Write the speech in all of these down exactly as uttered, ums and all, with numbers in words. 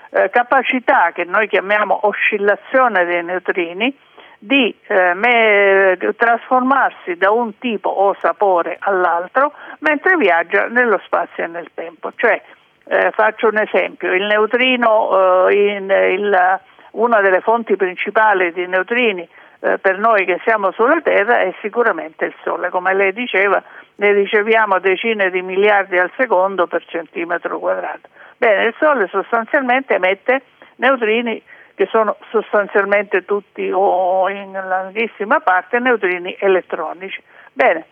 eh, capacità che noi chiamiamo oscillazione dei neutrini di eh, me, trasformarsi da un tipo o sapore all'altro mentre viaggia nello spazio e nel tempo. Cioè, eh, faccio un esempio, il neutrino, eh, in, il, una delle fonti principali di neutrini eh, per noi che siamo sulla Terra è sicuramente il Sole. Come lei diceva, ne riceviamo decine di miliardi al secondo per centimetro quadrato. Bene, il Sole sostanzialmente emette neutrini che sono sostanzialmente tutti o in larghissima parte neutrini elettronici. Bene,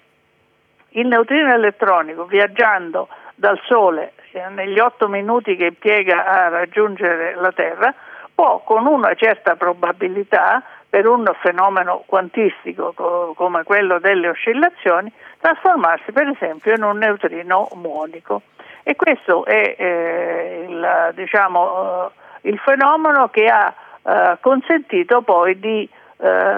il neutrino elettronico viaggiando dal Sole eh, negli otto minuti che impiega a raggiungere la Terra può con una certa probabilità, per un fenomeno quantistico co- come quello delle oscillazioni, trasformarsi per esempio in un neutrino muonico. E questo è eh, il, diciamo, eh, il fenomeno che ha eh, consentito poi di, eh,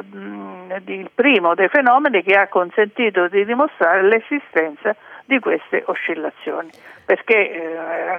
di il primo dei fenomeni che ha consentito di dimostrare l'esistenza di queste oscillazioni, perché eh, era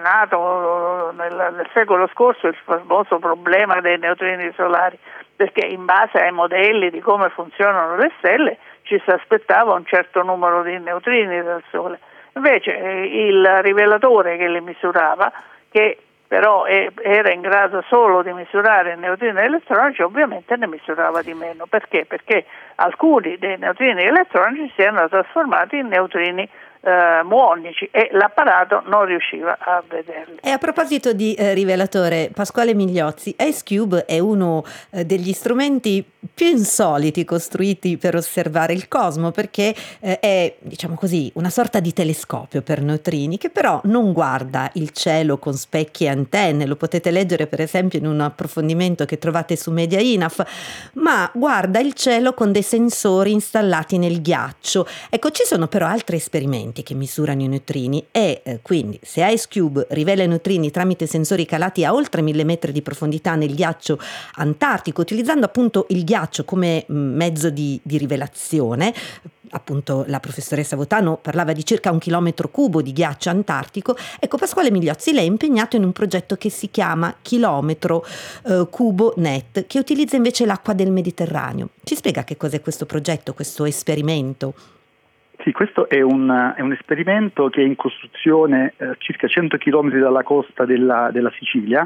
nato nel, nel secolo scorso il famoso problema dei neutrini solari, perché in base ai modelli di come funzionano le stelle ci si aspettava un certo numero di neutrini dal Sole. Invece eh, il rivelatore che li misurava, che però è, era in grado solo di misurare i neutrini elettronici, ovviamente ne misurava di meno. Perché? Perché alcuni dei neutrini elettronici si erano trasformati in neutrini eh, muonici e l'apparato non riusciva a vederli. E a proposito di eh, rivelatore, Pasquale Migliozzi, IceCube è uno eh, degli strumenti più insoliti costruiti per osservare il cosmo, perché eh, è, diciamo così, una sorta di telescopio per neutrini che però non guarda il cielo con specchi e antenne, lo potete leggere per esempio in un approfondimento che trovate su Media Inaf, ma guarda il cielo con dei sensori installati nel ghiaccio. Ecco, ci sono però altri esperimenti che misurano i neutrini e eh, quindi se IceCube rivela i neutrini tramite sensori calati a oltre mille metri di profondità nel ghiaccio antartico, utilizzando appunto il ghiaccio come mh, mezzo di, di rivelazione, appunto la professoressa Votano parlava di circa un chilometro cubo di ghiaccio antartico. Ecco, Pasquale Migliozzi, lei è impegnato in un progetto che si chiama Chilometro eh, Cubo Net, che utilizza invece l'acqua del Mediterraneo. Ci spiega che cos'è questo progetto, questo esperimento? Sì, questo è un, è un esperimento che è in costruzione a eh, circa cento chilometri dalla costa della, della Sicilia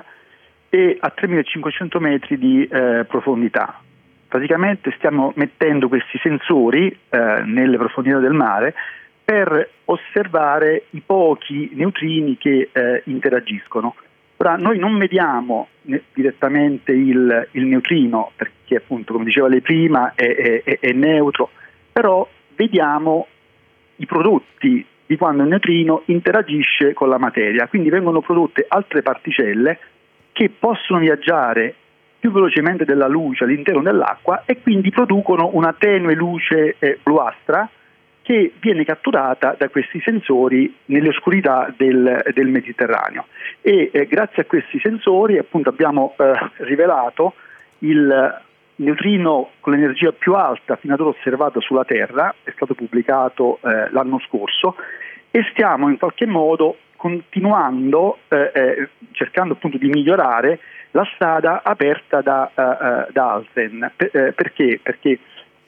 e a tremilacinquecento metri di eh, profondità. Praticamente stiamo mettendo questi sensori eh, nelle profondità del mare per osservare i pochi neutrini che eh, interagiscono. Ora, noi non vediamo ne- direttamente il, il neutrino perché appunto, come diceva lei prima, è, è, è neutro, però vediamo i prodotti di quando il neutrino interagisce con la materia, quindi vengono prodotte altre particelle che possono viaggiare più velocemente della luce all'interno dell'acqua e quindi producono una tenue luce eh, bluastra che viene catturata da questi sensori nelle oscurità del, del Mediterraneo. E eh, grazie a questi sensori appunto abbiamo eh, rivelato il neutrino con l'energia più alta fino ad ora osservata sulla Terra, è stato pubblicato eh, l'anno scorso, e stiamo in qualche modo continuando, eh, eh, cercando appunto di migliorare la strada aperta da, uh, da Aldrin. Per, eh, perché? Perché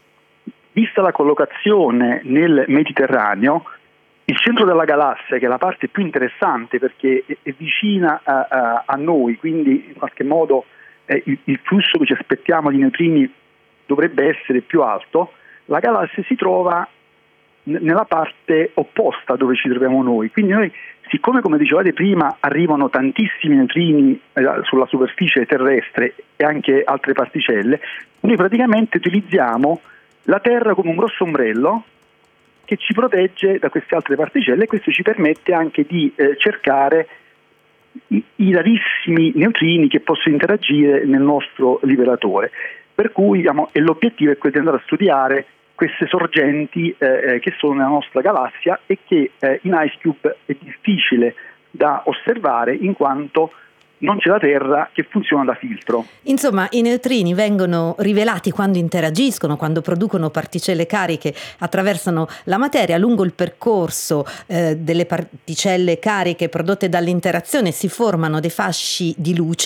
vista la collocazione nel Mediterraneo, il centro della galassia, che è la parte più interessante perché è, è vicina a, a, a noi, quindi in qualche modo eh, il, il flusso che ci aspettiamo di neutrini dovrebbe essere più alto, la galassia si trova n- nella parte opposta dove ci troviamo noi. Quindi noi, siccome come dicevate prima arrivano tantissimi neutrini eh, sulla superficie terrestre e anche altre particelle, noi praticamente utilizziamo la Terra come un grosso ombrello che ci protegge da queste altre particelle e questo ci permette anche di eh, cercare i, i rarissimi neutrini che possono interagire nel nostro rivelatore. Per cui diciamo, e l'obiettivo è quello di andare a studiare queste sorgenti eh, che sono nella nostra galassia e che eh, in IceCube è difficile da osservare in quanto non c'è la Terra che funziona da filtro. Insomma, i neutrini vengono rivelati quando interagiscono, quando producono particelle cariche, attraversano la materia. Lungo il percorso eh, delle particelle cariche prodotte dall'interazione si formano dei fasci di luce